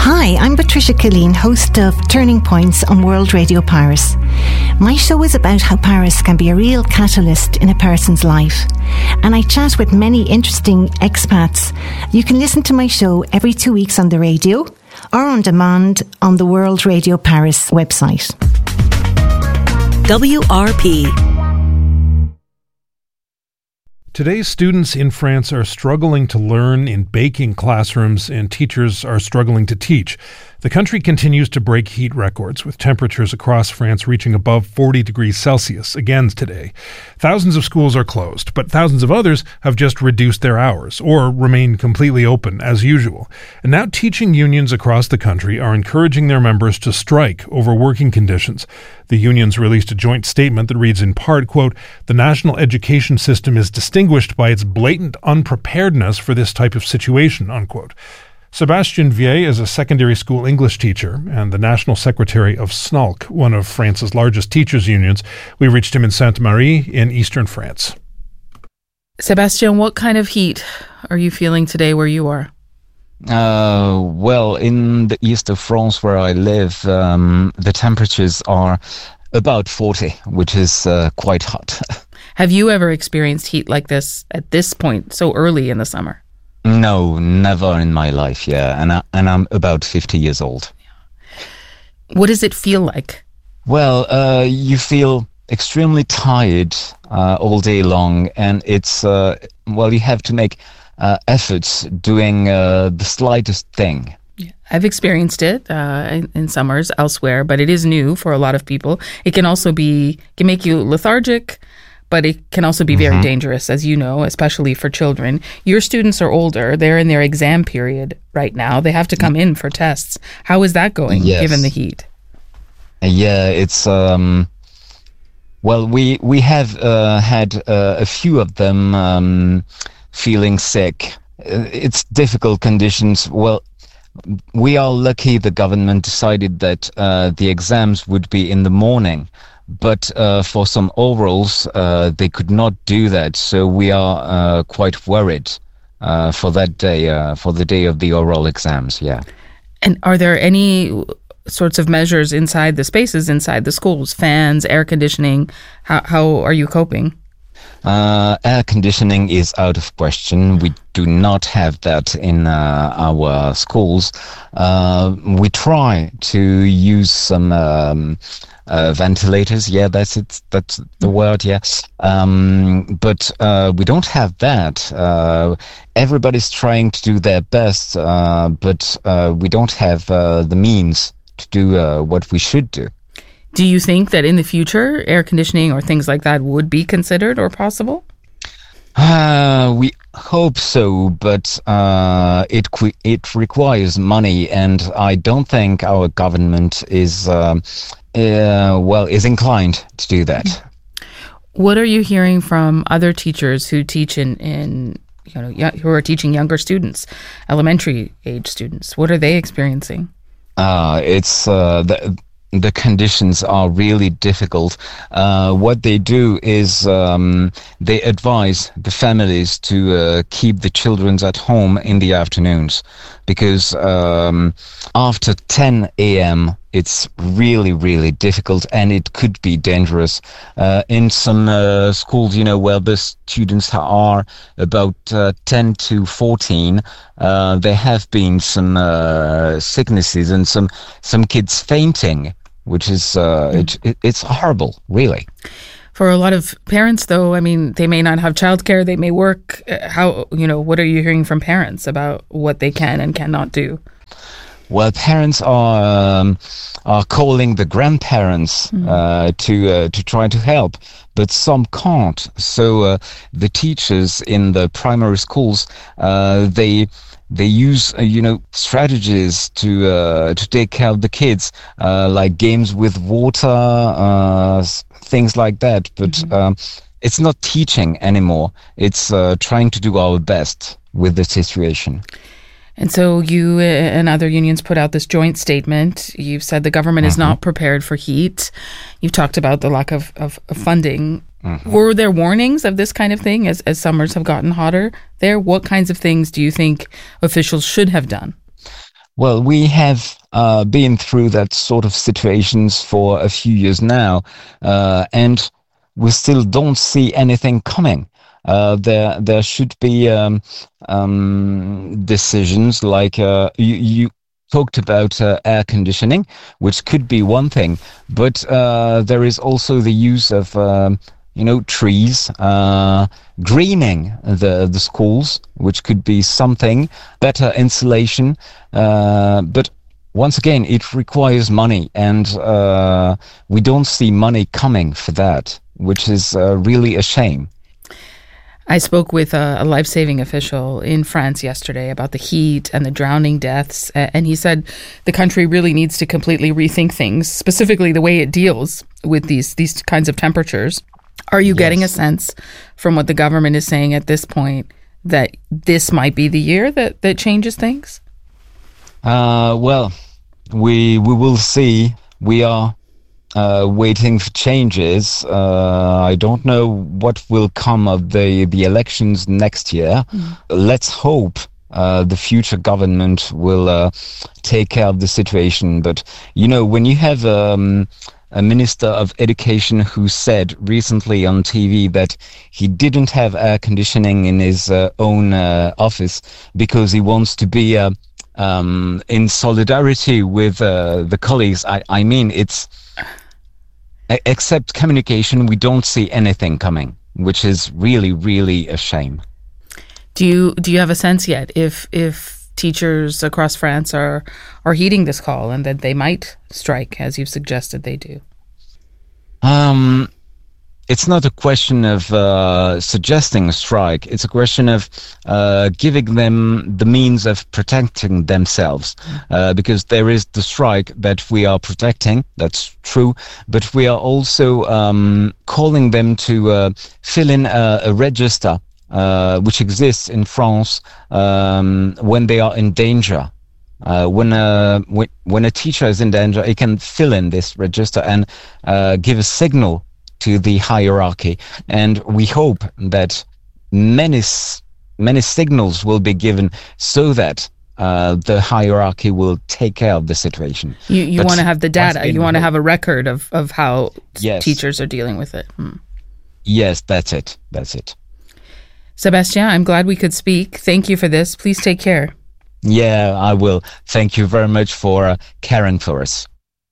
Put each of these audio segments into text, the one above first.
Hi, I'm Patricia Killeen, host of Turning Points on World Radio Paris. My show is about how Paris can be a real catalyst in a person's life. And I chat with many interesting expats. You can listen to my show every 2 weeks on the radio or on demand on the World Radio Paris website. WRP. Today's students in France are struggling to learn in baking classrooms, and teachers are struggling to teach. The country continues to break heat records, with temperatures across France reaching above 40 degrees Celsius again today. Thousands of schools are closed, but thousands of others have just reduced their hours or remain completely open as usual. And now teaching unions across the country are encouraging their members to strike over working conditions. The unions released a joint statement that reads in part, quote, "The national education system is distinguished by its blatant unpreparedness for this type of situation," unquote. Sébastien Vier is a secondary school English teacher and the national secretary of SNALC, one of France's largest teachers' unions. We reached him in Sainte-Marie in eastern France. Sébastien, what kind of heat are you feeling today where you are? Well, in the east of France where I live, the temperatures are about 40, which is quite hot. Have you ever experienced heat like this at this point, so early in the summer? No, never in my life, yeah. And I'm about 50 years old. What does it feel like? Well, you feel extremely tired all day long, and it's, you have to make efforts doing the slightest thing. Yeah. I've experienced it in summers elsewhere, but it is new for a lot of people. It can also can make you lethargic, but it can also be very dangerous, as you know, especially for children. Your students are older. They're in their exam period right now. They have to come in for tests. How is that going, given the heat? Yeah, it's... we have had a few of them feeling sick. It's difficult conditions. Well, we are lucky the government decided that the exams would be in the morning. But for some orals, they could not do that. So we are quite worried for that day, for the day of the oral exams, yeah. And are there any sorts of measures inside the spaces, inside the schools, fans, air conditioning? How are you coping? Air conditioning is out of question. We do not have that in our schools. We try to use some... ventilators, yeah, that's it. That's the word, yeah. But we don't have that. Everybody's trying to do their best, but we don't have the means to do what we should do. Do you think that in the future, air conditioning or things like that would be considered or possible? We hope so, but it requires money, and I don't think our government is inclined to do that. What are you hearing from other teachers who teach who are teaching younger students, elementary age students? What are they experiencing? The conditions are really difficult. What they do is they advise the families to keep the children at home in the afternoons, because after 10 a.m. it's really, really difficult, and it could be dangerous. In some schools, where the students are about 10 to 14, there have been some sicknesses and some kids fainting, which is it's horrible, really. For a lot of parents, though, I mean, they may not have childcare, they may work. What are you hearing from parents about what they can and cannot do? Well, parents are calling the grandparents to try to help, but some can't. So the teachers in the primary schools, they use strategies to take care of the kids, like games with water, things like that. But it's not teaching anymore. It's trying to do our best with the situation. And so you and other unions put out this joint statement. You've said the government is not prepared for heat. You've talked about the lack of funding. Were there warnings of this kind of thing as summers have gotten hotter there? What kinds of things do you think officials should have done? Well, we have been through that sort of situations for a few years now, and we still don't see anything coming. There should be decisions like you talked about air conditioning, which could be one thing, but there is also the use of trees, greening the schools, which could be something, better insulation, but once again, it requires money, and we don't see money coming for that, which is really a shame. I spoke with a life-saving official in France yesterday about the heat and the drowning deaths, and he said the country really needs to completely rethink things, specifically the way it deals with these kinds of temperatures. Are you getting a sense from what the government is saying at this point that this might be the year that changes things? Well, we will see. We are waiting for changes. I don't know what will come of the elections next year. Let's hope the future government will take care of the situation. But, when you have a minister of education who said recently on TV that he didn't have air conditioning in his own office because he wants to be in solidarity with the colleagues, I mean, it's... Except communication, we don't see anything coming, which is really, really a shame. Do you have a sense yet if teachers across France are heeding this call and that they might strike, as you've suggested they do? It's not a question of suggesting a strike. It's a question of giving them the means of protecting themselves. Because there is the strike that we are protecting, that's true, but we are also calling them to fill in a register which exists in France when they are in danger. When a teacher is in danger, he can fill in this register and give a signal to the hierarchy, and we hope that many signals will be given so that the hierarchy will take care of the situation. You want to have the data. You want to have a record of how teachers are dealing with it. Yes, that's it. Sébastien, I'm glad we could speak. Thank you for this. Please take care. Yeah, I will. Thank you very much for caring for us.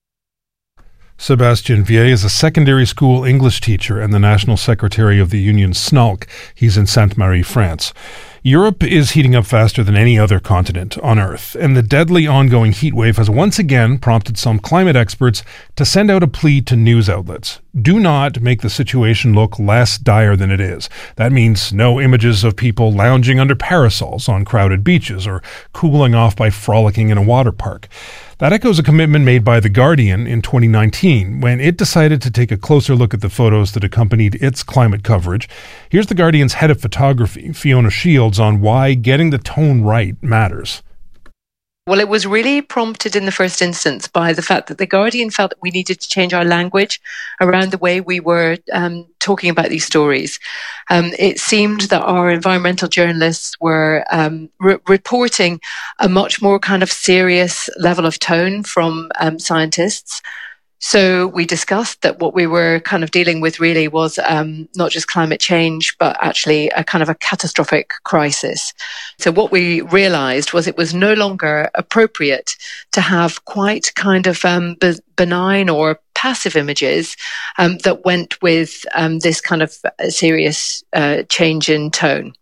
Sébastien Vier is a secondary school English teacher and the National Secretary of the union SNULC. He's in Sainte-Marie, France. Europe is heating up faster than any other continent on Earth, and the deadly ongoing heat wave has once again prompted some climate experts to send out a plea to news outlets. Do not make the situation look less dire than it is. That means no images of people lounging under parasols on crowded beaches or cooling off by frolicking in a water park. That echoes a commitment made by The Guardian in 2019 when it decided to take a closer look at the photos that accompanied its climate coverage. Here's The Guardian's head of photography, Fiona Shields, on why getting the tone right matters. Well, it was really prompted in the first instance by the fact that The Guardian felt that we needed to change our language around the way we were talking about these stories. It seemed that our environmental journalists were reporting a much more kind of serious level of tone from scientists. So we discussed that what we were kind of dealing with really was not just climate change, but actually a kind of a catastrophic crisis. So what we realized was it was no longer appropriate to have quite kind of benign or passive images that went with this kind of serious change in tone.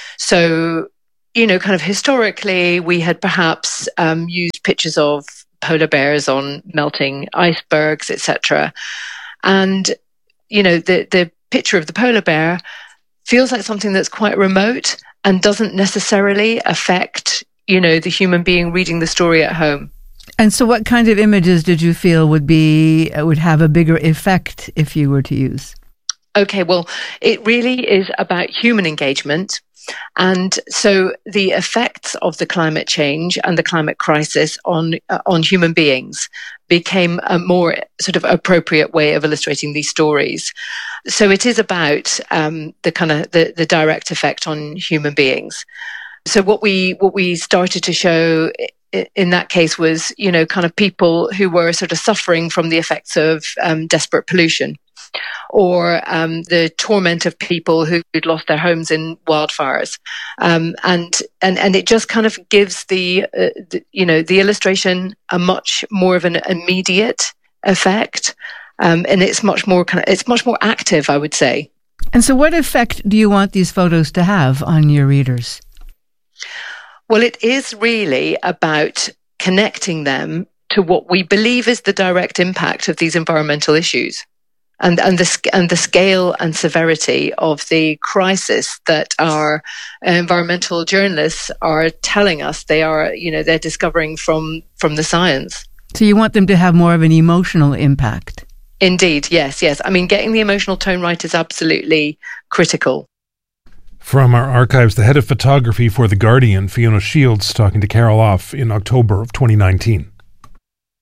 So, kind of historically, we had perhaps used pictures of polar bears on melting icebergs, etc. And, the picture of the polar bear feels like something that's quite remote and doesn't necessarily affect, the human being reading the story at home. And so what kind of images did you feel would have a bigger effect if you were to use? Okay, well, it really is about human engagement. And so the effects of the climate change and the climate crisis on human beings became a more sort of appropriate way of illustrating these stories. So it is about the direct effect on human beings. So what we started to show in that case was, kind of people who were sort of suffering from the effects of desperate pollution, or the torment of people who'd lost their homes in wildfires, and it just kind of gives the illustration a much more of an immediate effect, and it's much more active, I would say. And so, what effect do you want these photos to have on your readers? Well, it is really about connecting them to what we believe is the direct impact of these environmental issues. And the scale and severity of the crisis that our environmental journalists are telling us they're discovering from the science. So you want them to have more of an emotional impact? Indeed, yes. I mean, getting the emotional tone right is absolutely critical. From our archives, the head of photography for The Guardian, Fiona Shields, talking to Carol Off in October of 2019.